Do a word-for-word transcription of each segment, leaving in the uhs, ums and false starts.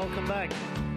welcome back.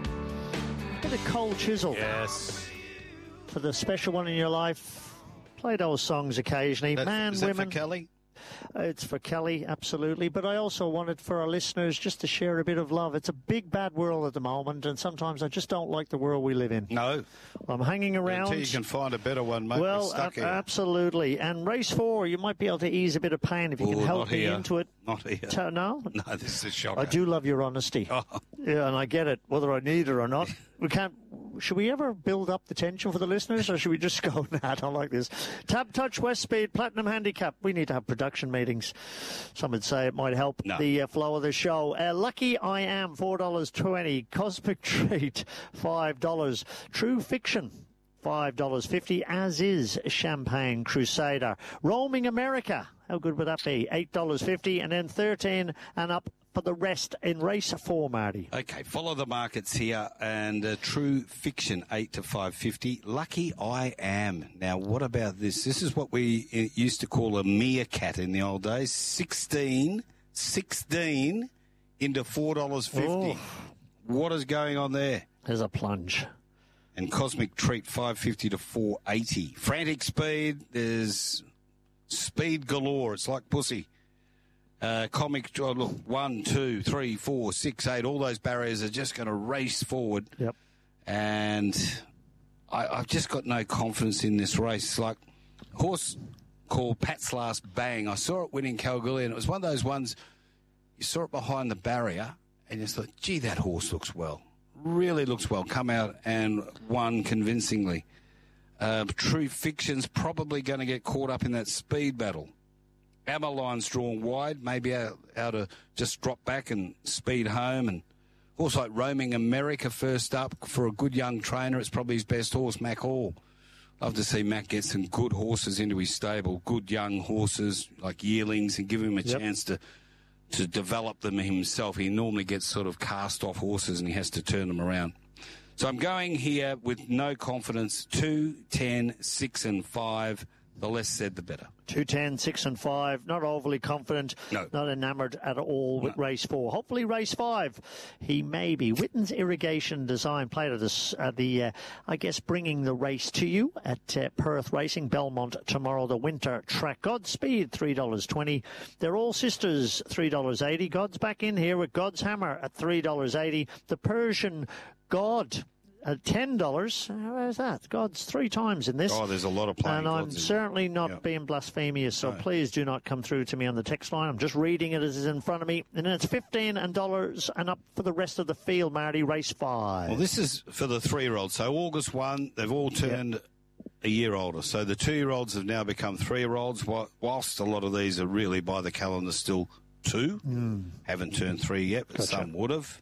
Bit of Cold Chisel. Yes. For the special one in your life, play those songs occasionally. That, Man, is that women. for Kelly? Uh, It's for Kelly, absolutely. But I also wanted for our listeners just to share a bit of love. It's a big, bad world at the moment, and sometimes I just don't like the world we live in. No. I'm hanging around. Until you can find a better one, mate. Well, We're stuck a- here. absolutely. And race four, you might be able to ease a bit of pain if you Ooh, can help not me here. into it. Not here. To, no? No, this is a shocker. I do love your honesty. Oh. Yeah, and I get it, whether I need it or not. We can't. Should we ever build up the tension for the listeners, or should we just go, nah, I don't like this? Tab Touch West Speed Platinum Handicap. We need to have production meetings. Some would say it might help No. the uh, flow of the show. Uh, Lucky I Am, four dollars twenty. Cosmic Treat, five dollars. True Fiction, five dollars fifty, as is Champagne Crusader. Roaming America, how good would that be? eight dollars fifty, and then thirteen and up for the rest in race four, Marty. Okay, follow the markets here, and uh, True Fiction, eight to five fifty. Lucky I Am. Now, what about this? This is what we uh, used to call a meerkat in the old days. sixteen, sixteen into four dollars fifty. Oh. What is going on there? There's a plunge. And Cosmic Treat, five fifty to four eighty. Frantic Speed, there's speed galore. It's like pussy. Uh, comic, oh, look, one, two, three, four, six, eight. All those barriers are just going to race forward. Yep. And I, I've just got no confidence in this race. Like, horse called Pat's Last Bang. I saw it winning Kalgoorlie, and it was one of those ones, you saw it behind the barrier, and you just thought, gee, that horse looks well. Really looks well. Come out and won convincingly. Uh, True Fiction's probably going to get caught up in that speed battle. Amaline's drawn wide, maybe out, out to just drop back and speed home. And horse like Roaming America first up for a good young trainer. It's probably his best horse, Mac Hall. Love to see Mac get some good horses into his stable, good young horses like yearlings, and give him a Yep. chance to to develop them himself. He normally gets sort of cast-off horses and he has to turn them around. So I'm going here with no confidence, two, ten, six and five. The less said, the better. two, ten, six and five. Not overly confident. No. Not enamoured at all with No. race four. Hopefully race five, he may be. Witten's Irrigation Design played at the, uh, the uh, I guess, bringing the race to you at uh, Perth Racing, Belmont tomorrow, the winter track. Godspeed, three dollars twenty. They're all sisters, three dollars eighty. God's back in here with God's Hammer at three dollars eighty. The Persian God at ten dollars. Where's that? God's three times in this. Oh, there's a lot of playing And I'm gods in certainly not Yep. being blasphemous, so No. please do not come through to me on the text line. I'm just reading it as it's in front of me. And then it's fifteen dollars and up for the rest of the field, Marty, race five. Well, this is for the three-year-olds. So August first, they've all turned a year older. So the two-year-olds have now become three-year-olds, whi- whilst a lot of these are really by the calendar still two. Mm. Haven't turned three yet, but Gotcha. some would have.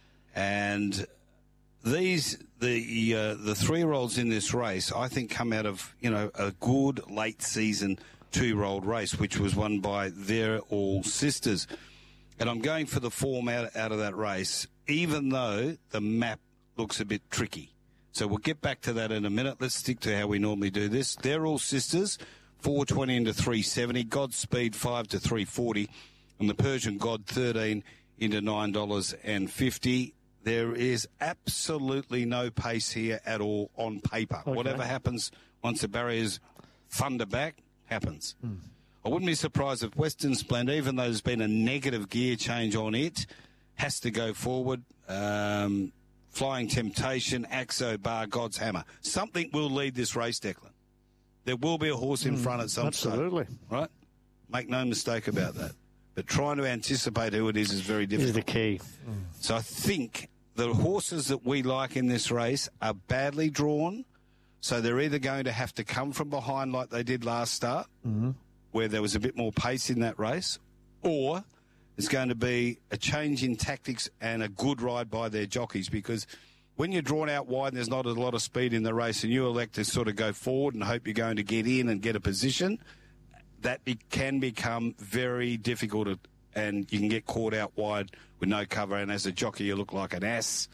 And these, the uh, the three-year-olds in this race, I think, come out of, you know, a good late-season two-year-old race, which was won by They're All Sisters. And I'm going for the form out, out of that race, even though the map looks a bit tricky. So we'll get back to that in a minute. Let's stick to how we normally do this. They're All Sisters, four twenty into three seventy. Godspeed, five to three forty. And the Persian God, thirteen into nine dollars fifty. There is absolutely no pace here at all on paper. Okay. Whatever happens once the barriers thunder back, happens. Hmm. I wouldn't be surprised if Western Splendor, even though there's been a negative gear change on it, has to go forward. Um, Flying Temptation, Axo Bar, God's Hammer. Something will lead this race, Declan. There will be a horse in front at some absolutely. stage. Right? Make no mistake about that. But trying to anticipate who it is is very difficult. Is the key. So I think the horses that we like in this race are badly drawn. So they're either going to have to come from behind like they did last start, mm-hmm. where there was a bit more pace in that race, or there's going to be a change in tactics and a good ride by their jockeys, because when you're drawn out wide and there's not a lot of speed in the race and you elect to sort of go forward and hope you're going to get in and get a position, that be, can become very difficult to, and you can get caught out wide with no cover, and as a jockey you look like an ass.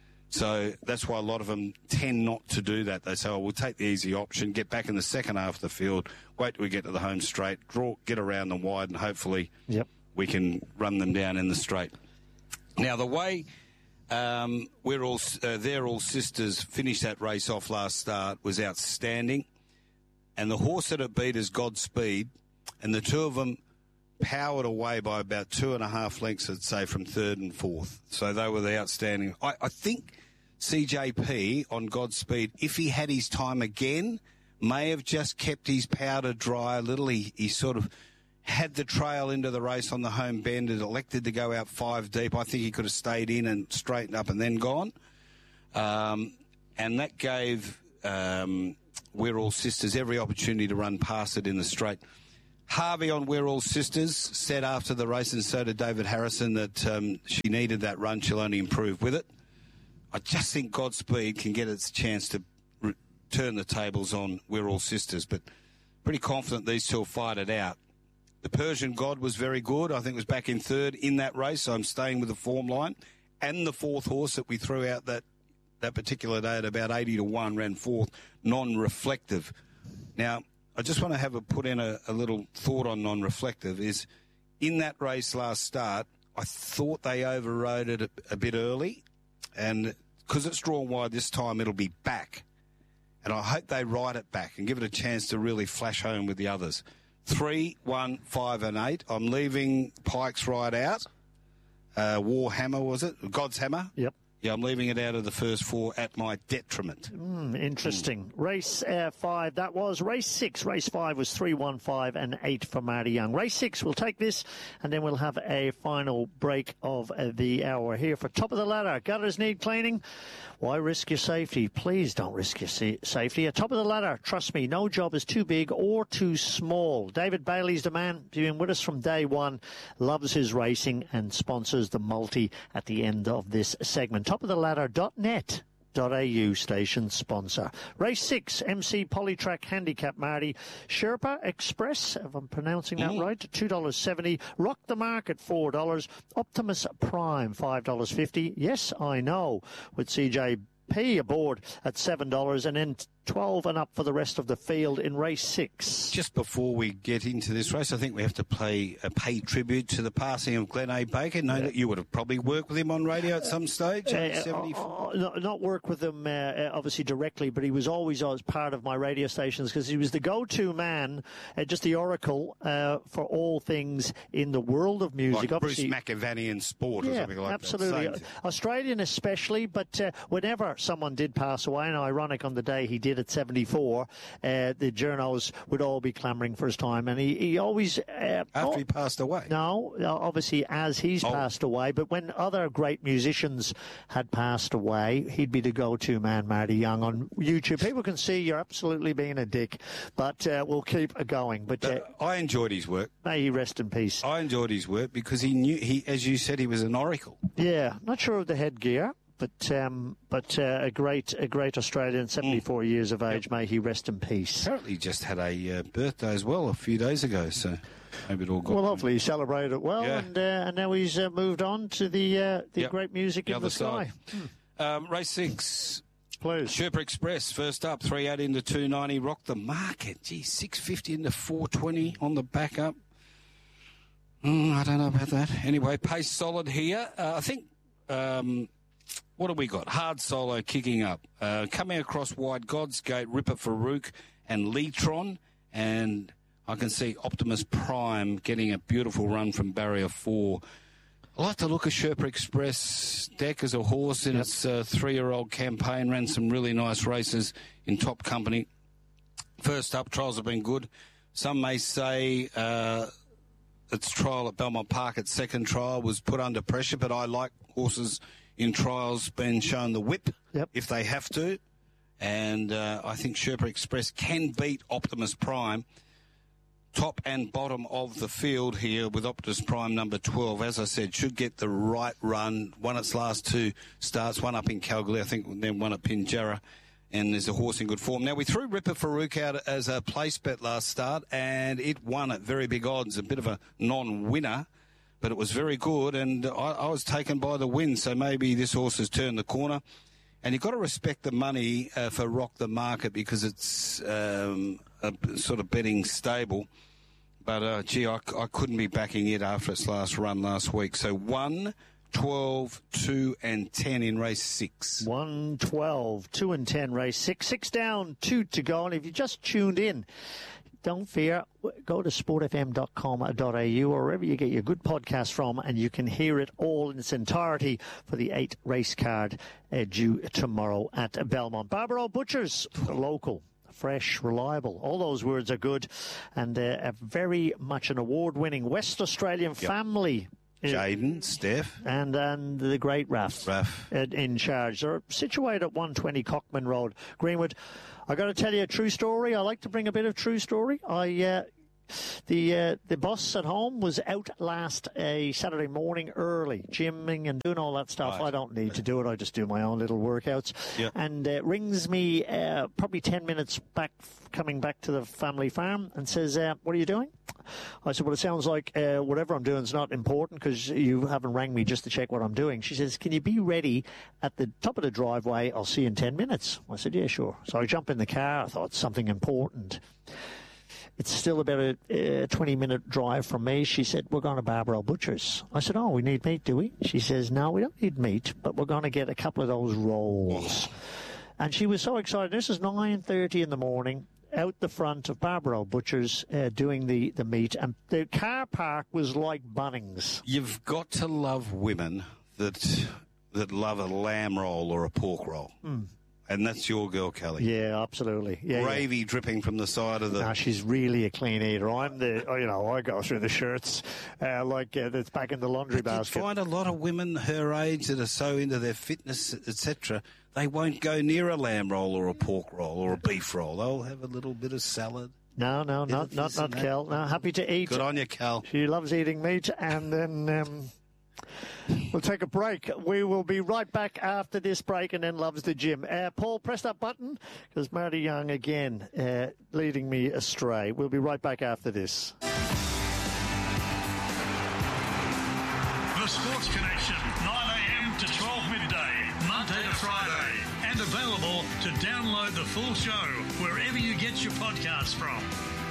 So that's why a lot of them tend not to do that. They say, oh, we'll take the easy option, get back in the second half of the field, wait till we get to the home straight, draw, get around them wide, and hopefully Yep. we can run them down in the straight. Now, the way Um, we're all uh, they're all sisters. Finished that race off last start, was outstanding, and the horse that it beat is Godspeed, and the two of them powered away by about two and a half lengths, I'd say, from third and fourth. So they were the outstanding. I, I think C J P on Godspeed, if he had his time again, may have just kept his powder dry a little. He, he sort of had the trail into the race on the home bend and elected to go out five deep. I think he could have stayed in and straightened up and then gone. Um, and that gave um, We're All Sisters every opportunity to run past it in the straight. Harvey on We're All Sisters said after the race, and so did David Harrison, that um, she needed that run. She'll only improve with it. I just think Godspeed can get its chance to re- turn the tables on We're All Sisters, but pretty confident these two will fight it out. The Persian God was very good. I think it was back in third in that race, so I'm staying with the form line. And the fourth horse that we threw out that, that particular day at about eighty to one ran fourth, non-reflective. Now, I just want to have a put in a, a little thought on non-reflective is in that race last start, I thought they overrode it a, a bit early, and because it's drawn wide this time, it'll be back. And I hope they ride it back and give it a chance to really flash home with the others. Three, one, five, and eight. I'm leaving Pike's Ride out. Uh, Warhammer, was it? God's Hammer? Yep. Yeah, I'm leaving it out of the first four at my detriment. Mm, interesting. Mm. Race uh, five, that was. Race six. Race five was three, one, five, and eight for Marty Young. Race six, we'll take this, and then we'll have a final break of uh, the hour here for Top of the Ladder. Gutters need cleaning. Why risk your safety? Please don't risk your sa- safety. At Top of the Ladder, trust me, no job is too big or too small. David Bailey's the man. He's been with us from day one, loves his racing, and sponsors the multi at the end of this segment. top of the ladder dot net. .au station sponsor. Race six, M C Polytrack Handicap, Marty. Sherpa Express, if I'm pronouncing that mm. right, two dollars seventy. Rock the Market, four dollars. Optimus Prime, five dollars fifty. Yes, I know, with C J P aboard at seven dollars, and then twelve and up for the rest of the field in race six. Just before we get into this race, I think we have to play, uh, pay tribute to the passing of Glenn A. Baker. Know yeah. that you would have probably worked with him on radio at some stage. Uh, uh, uh, not work with him, uh, obviously, directly, but he was always, always part of my radio stations because he was the go-to man, uh, just the oracle uh, for all things in the world of music. Like obviously, Bruce McAvaney in sport yeah, or something like absolutely. that. Absolutely. Australian especially, but uh, whenever someone did pass away, and ironic on the day he did at seventy-four, uh, the journos would all be clamouring for his time, and he, he always... Uh, After oh, he passed away? No, obviously as he's oh. passed away, but when other great musicians had passed away, he'd be the go-to man, Marty Young, on YouTube. People can see you're absolutely being a dick, but uh, we'll keep going. But uh, I enjoyed his work. May he rest in peace. I enjoyed his work because he knew, he, as you said, he was an oracle. Yeah, not sure of the headgear. But um, but uh, a great a great Australian, seventy-four mm. years of age. Yep. May he rest in peace. Apparently, he just had a uh, birthday as well a few days ago. So maybe it all got. Well, hopefully he celebrated it well, yeah. and uh, and now he's uh, moved on to the uh, the yep. great music the in the sky. Hmm. Um, race six. Please. Sherpa Express first up, three eight into two ninety. Rock the Market. Gee, six fifty into four twenty on the back up. Mm, I don't know about that. Anyway, pace solid here. Uh, I think. Um, What have we got? Hard Solo kicking up. Uh, coming across wide, God's Gate, Ripper Farouk and Leetron. And I can see Optimus Prime getting a beautiful run from barrier four. I like to look at Sherpa Express. Deck as a horse in yep. its uh, three-year-old campaign. Ran some really nice races in top company. First up, trials have been good. Some may say uh, its trial at Belmont Park, its second trial, was put under pressure. But I like horses in trials been shown the whip yep. if they have to. And uh, I think Sherpa Express can beat Optimus Prime. Top and bottom of the field here with Optimus Prime number twelve. As I said, should get the right run. Won its last two starts, one up in Calgary, I think, then one at Pinjarra. And there's a horse in good form. Now, we threw Ripper Farouk out as a place bet last start, and it won at very big odds, a bit of a non-winner. But it was very good, and I, I was taken by the win, so maybe this horse has turned the corner. And you've got to respect the money uh, for Rock the Market because it's um, a sort of betting stable. But, uh, gee, I, I couldn't be backing it after its last run last week. So one, twelve, two and ten in race six. one, twelve, two and ten, race six. Six down, two to go. And if you just tuned in, don't fear, go to sport f m dot com dot a u or wherever you get your good podcast from, and you can hear it all in its entirety for the eight race card uh, due tomorrow at Belmont. Barbaro Butchers, local, fresh, reliable. All those words are good. And uh, a very much an award-winning West Australian yep. family. Jaden, Steph. And and the great Raf, Raf. in charge. They're situated at one twenty Cockman Road, Greenwood. I got to tell you a true story. I like to bring a bit of true story. I uh, the uh, the boss at home was out last uh, Saturday morning early, gymming and doing all that stuff. Right. I don't need to do it. I just do my own little workouts. Yep. And uh, rings me uh, probably ten minutes back, coming back to the family farm, and says, uh, "What are you doing?" I said, "Well, it sounds like uh, whatever I'm doing is not important because you haven't rang me just to check what I'm doing." She says, "Can you be ready at the top of the driveway? I'll see you in ten minutes. I said, "Yeah, sure." So I jump in the car. I thought something important. It's still about a twenty-minute drive from me. She said, "We're going to Barbaro Butchers." I said, "Oh, we need meat, do we?" She says, "No, we don't need meat, but we're going to get a couple of those rolls." And she was so excited. This is nine thirty in the morning, out the front of Barbaro Butchers uh, doing the, the meat. And the car park was like Bunnings. You've got to love women that that love a lamb roll or a pork roll. Mm. And that's your girl, Kelly. Yeah, absolutely. Yeah, Gravy yeah. dripping from the side of the... No, she's really a clean eater. I'm the, you know, I go through the shirts uh, like uh, that's back in the laundry but basket. You find a lot of women her age that are so into their fitness, et cetera, they won't go near a lamb roll or a pork roll or a beef roll. They'll have a little bit of salad. No, no, not not not Kel. No, happy to eat. Good on you, Kel. She loves eating meat, and then... Um, we'll take a break. We will be right back after this break, and then loves the gym. Uh, Paul, press that button, because Marty Young again uh, leading me astray. We'll be right back after this. The Sports Connection, nine a.m. to twelve midday, Monday to Friday. And available to download the full show wherever you get your podcasts from.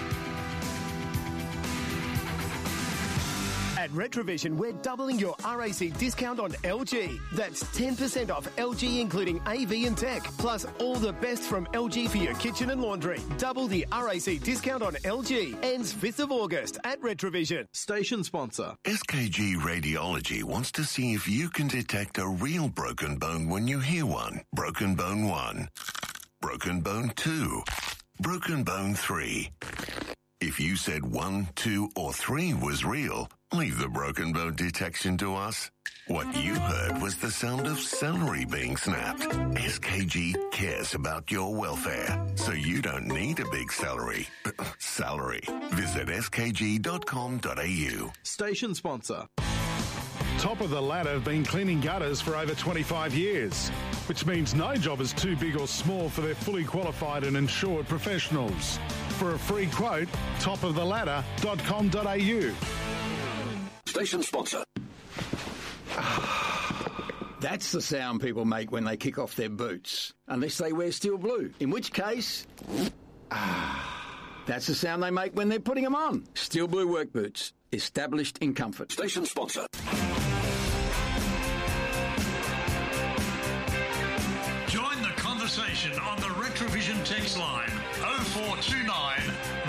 At Retrovision, we're doubling your R A C discount on L G. That's ten percent off L G, including A V and tech, plus all the best from L G for your kitchen and laundry. Double the R A C discount on L G. Ends fifth of August at Retrovision. Station sponsor. S K G Radiology wants to see if you can detect a real broken bone when you hear one. Broken bone one. Broken bone two. Broken bone three. If you said one, two, or three was real, leave the broken bone detection to us. What you heard was the sound of celery being snapped. S K G cares about your welfare, so you don't need a big celery. Salary. Visit s k g dot com dot a u. Station sponsor. Top of the Ladder have been cleaning gutters for over twenty-five years, which means no job is too big or small for their fully qualified and insured professionals. For a free quote, top of the ladder dot com dot a u. Station sponsor. That's the sound people make when they kick off their boots, unless they wear steel blue, in which case, that's the sound they make when they're putting them on. Steel blue work boots, established in comfort. Station sponsor. Join the conversation on the Retrovision text line oh four two nine,